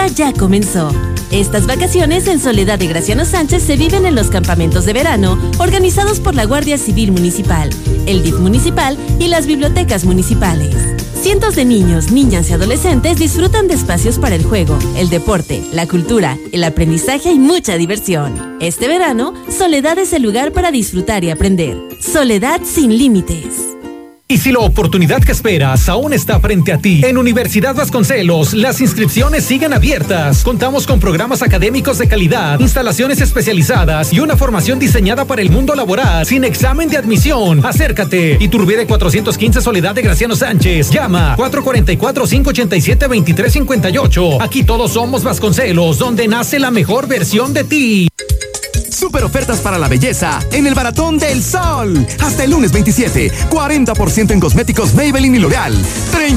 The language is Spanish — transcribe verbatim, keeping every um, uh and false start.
aventura ya comenzó. Estas vacaciones en Soledad de Graciano Sánchez se viven en los campamentos de verano organizados por la Guardia Civil Municipal, el D I F municipal y las bibliotecas municipales. Cientos de niños, niñas y adolescentes disfrutan de espacios para el juego, el deporte, la cultura, el aprendizaje y mucha diversión. Este verano, Soledad es el lugar para disfrutar y aprender. Soledad sin límites. Y si la oportunidad que esperas aún está frente a ti, en Universidad Vasconcelos, las inscripciones siguen abiertas. Contamos con programas académicos de calidad, instalaciones especializadas y una formación diseñada para el mundo laboral, sin examen de admisión. Acércate. Iturbide cuatrocientos quince, Soledad de Graciano Sánchez. Llama cuatro cuatro cuatro, cinco ocho siete, dos tres cinco ocho. Aquí todos somos Vasconcelos, donde nace la mejor versión de ti. Super ofertas para la belleza en el Baratón del Sol. Hasta el lunes veintisiete, cuarenta por ciento en cosméticos Maybelline y L'Oreal.